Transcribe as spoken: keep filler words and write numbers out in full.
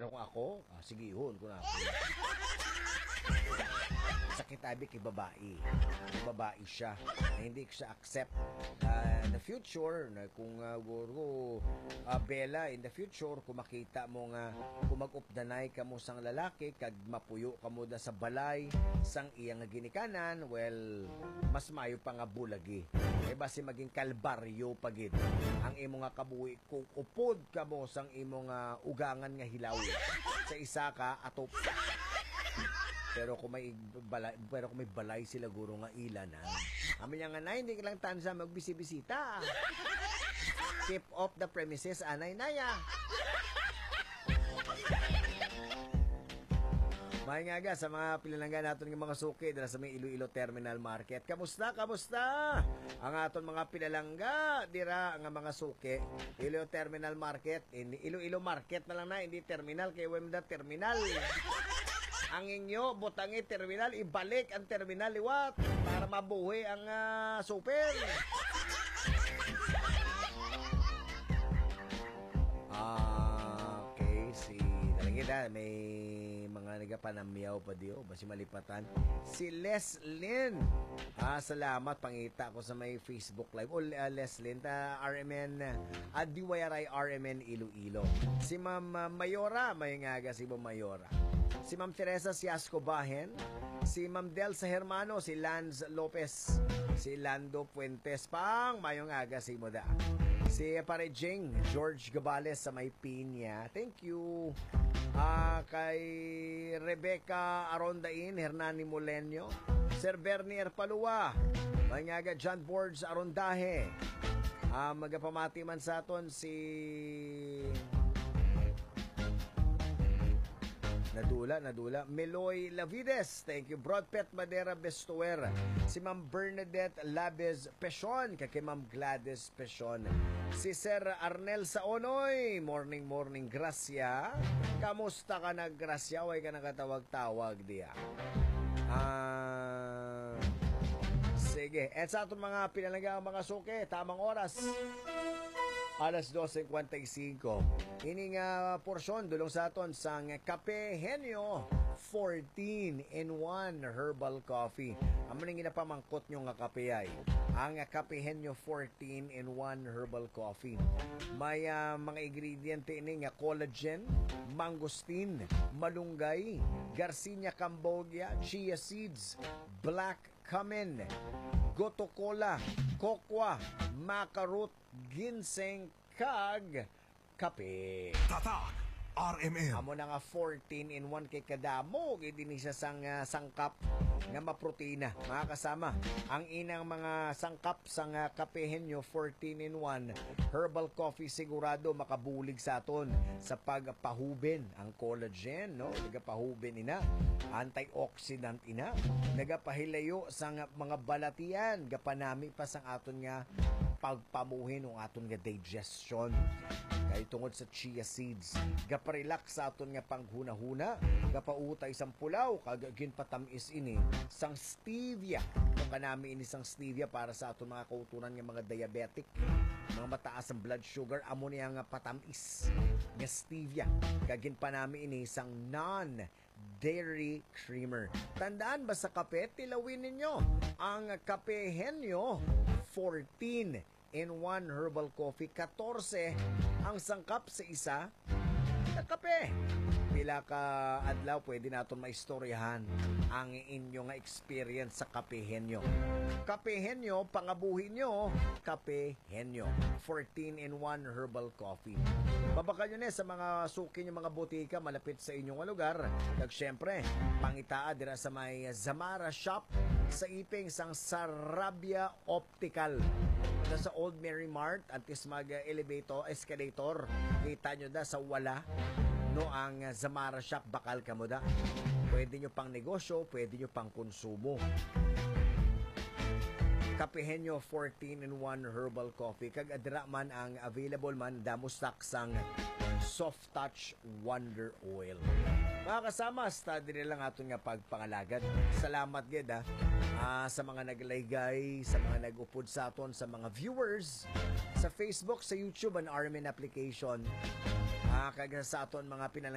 Pero kung ako, ah, sige ihon ko na. Sakit abi kay babae. Kung babae siya, na hindi ko siya accept uh, in the future, na kung uh, guro, uh, Bella, in the future, kung makita mo nga, kung mag-updanay ka mo sang lalaki, kag mapuyo ka mo da sa balay, sang iyang ginikanan, well, mas mayo pa nga bulagi. Eh basi maging kalbaryo pagid ang imo nga kabuhi kung upod ka mo sang imo nga ugangan nga hilaw sa isa ka atop. Pero kung may balay, pero kung may balay sila guro nga ila na. Amin nga na hindi ka lang tansa magbisi-bisita. Keep off the premises, anay naya. May nga ga sa mga pilalangga natin ng mga suki dala sa may Iloilo Terminal Market. Kamusta? Kamusta? Ang aton mga pilalangga dira ang mga suki Iloilo Terminal Market. Iloilo Market na lang na, hindi terminal kay Wemda Terminal. Ang inyo butangi terminal, ibalik ang terminal liwat para mabuhi ang uh, super. Ah, okay, si talangita may mga nagapanamyaw pa diyo, basi malipatan. Si Leslyn. Ah, salamat pangita ko sa may Facebook Live. O uh, Leslyn, ta R M N uh, D Y R I R M N Iloilo. Si Ma'am uh, Mayora, may ngaga si Ma'am Mayora. Si Ma'am Teresa Siasco Bahen, si Ma'am Delsa Hermano, si Lance Lopez, si Lando Puentes, pang mayong aga si Moda. Si Pare Jing, George Gabales sa may Pinya, thank you. Uh, kay Rebecca Arondain, Hernani Molenyo, Sir Bernier Palua, mayong aga John Boards Arondahe, uh, magapamati man sa aton si... Nadula, nadula. Meloy Lavides. Thank you. Broadpet Madera Bestuer. Si Ma'am Bernadette Labez Pesion. Kay Ma'am Gladys Pesion. Si Sir Arnel Saonoy. Morning, morning. Gracia. Kamusta ka na, Gracia? Huwag ka nakatawag-tawag diya. Ah... Uh, sige. At sa itong mga pinalagang mga suke, tamang oras. alas dos cincuenta y cinco. Ini nga porsyon dulong sa aton sang Kape Henyo fourteen in one herbal coffee. Amo ning ginapamangkot nyo nga kape ay ang Kape Henyo fourteen in one herbal coffee. May uh, mga ingrediente ini nga collagen, mangosteen, malunggay, Garcinia cambogia, chia seeds, black cumin, goto cola, kokwa, maca-root, ginseng, kag kape. Tatak R M M. Amo na nga fourteen in one kay kadamo gid dinhi sa sang uh, sangkap nga maprotina. Mga kasama, ang inang mga sangkap sang uh, Kape Henyo fourteen in one herbal coffee sigurado makabulig sa aton sa pagpahuben ang collagen, no? Nagapahuben ina, antioxidant ina, nagapahilayo sa mga balatian, gapanami pa sang aton nga pagpamuhin ng aton nga digestion. Kay tungod sa chia seeds, gaparelax sa aton nga panghuna-huna, gapautay sang pulaw, kag ginpatamis ini sang stevia. Kung kanami ini sang stevia para sa aton mga kautunan nga mga diabetic, mga mataas ang blood sugar, amo niya nga patamis nga stevia. Kag ginpanami ini sang non-dairy creamer. Tandaan ba sa kape, tilawin ninyo ang Kape Henyo fourteen in one herbal coffee. fourteen ang sangkap sa isa na kape. Pila ka adlaw pwede naton maistoryahan ang inyong experience sa Kape Henyo. Kape Henyo, pangabuhin nyo, Kape Henyo fourteen in one herbal coffee. Babaka nyo na sa mga suki nyo, mga butika malapit sa inyong lugar. Kag syempre, pangitaa dira sa may Zamara Shop sa Iping sang Sarabia Optical. Sa Old Mary Mart, antes mag-elevator, escalator, kita nyo da sa wala, no, ang Zamara Shop, bakal ka mo da. Pwede nyo pang negosyo, pwede nyo pang konsumo. Kape Henyo fourteen in one herbal coffee. Kag adira man ang available man, damo stock sang Soft Touch Wonder Oil. Mga kasama, study nilang aton nga pagpangalagad. Salamat gid ha. Uh, sa mga naglaygay, sa mga nag-upod sa aton, sa mga viewers sa Facebook, sa YouTube, and R M N application. Uh, kag sa aton mga pinalang